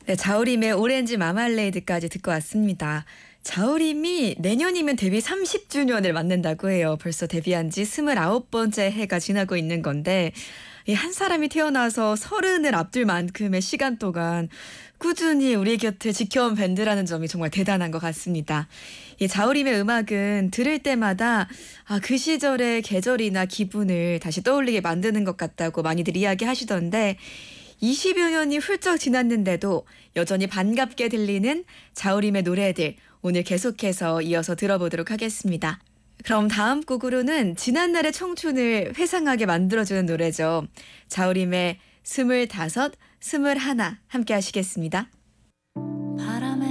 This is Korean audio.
네, 자우림의 오렌지 마말레이드까지 듣고 왔습니다. 자우림이 내년이면 데뷔 30주년을 맞는다고 해요. 벌써 데뷔한 지 29번째 해가 지나고 있는 건데 이 한 사람이 태어나서 30을 앞둘 만큼의 시간 동안 꾸준히 우리 곁을 지켜온 밴드라는 점이 정말 대단한 것 같습니다. 이 자우림의 음악은 들을 때마다 그 시절의 계절이나 기분을 다시 떠올리게 만드는 것 같다고 많이들 이야기하시던데 20여 년이 훌쩍 지났는데도 여전히 반갑게 들리는 자우림의 노래들 오늘 계속해서 이어서 들어보도록 하겠습니다. 그럼 다음 곡으로는 지난날의 청춘을 회상하게 만들어주는 노래죠. 자우림의 25, 21 함께 하시겠습니다. 바람에